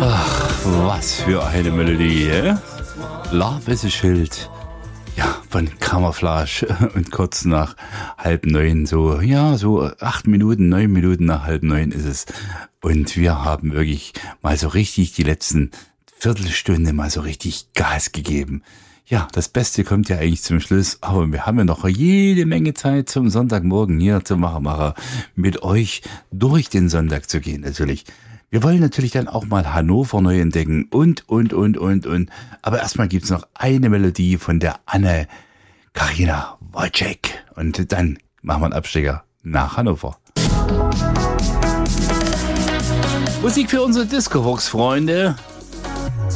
Was für eine Melodie, Love is a Schild. Ja, von Camouflage und kurz nach 8:30, so 8 Minuten, 9 Minuten nach 8:30 ist es. Und wir haben wirklich mal so richtig die letzten Viertelstunde mal so richtig Gas gegeben. Ja, das Beste kommt ja eigentlich zum Schluss, aber wir haben ja noch jede Menge Zeit zum Sonntagmorgen hier zum Macher mit euch durch den Sonntag zu gehen, natürlich. Wir wollen natürlich dann auch mal Hannover neu entdecken und. Aber erstmal gibt's noch eine Melodie von der Anne-Karina Wojcik. Und dann machen wir einen Abstecher nach Hannover. Musik für unsere Discovox-Freunde.